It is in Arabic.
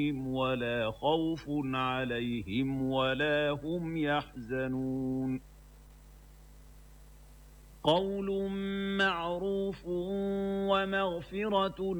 ولا خوف عليهم ولا هم يحزنون قول معروف ومغفرة